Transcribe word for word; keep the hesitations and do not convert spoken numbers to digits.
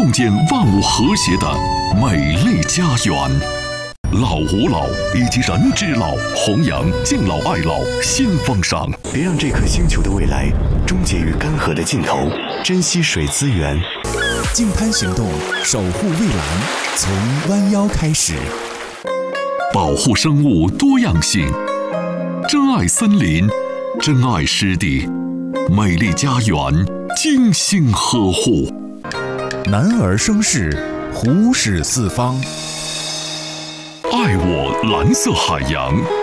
共建万物和谐的美丽家园。老吾老以及人之老，弘扬敬老爱老新风尚。 别让这颗星球的未来终结于干涸的尽头，珍惜水资源。 净滩行动，守护蔚蓝，从弯腰开始。 保护生物多样性，珍爱森林，珍爱湿地，美丽家园精心呵护。 男儿生事，虎视四方。 爱我蓝色海洋。